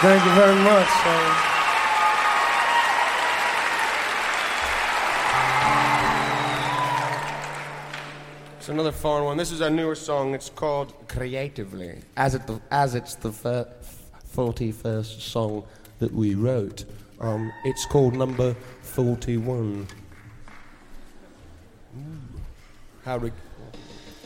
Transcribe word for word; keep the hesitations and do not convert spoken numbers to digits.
Thank you very much. Uh, it's another foreign one. This is our newer song. It's called Creatively, as, it, as it's the fir- forty-first song that we wrote. Um, it's called number forty-one. Ooh. How re-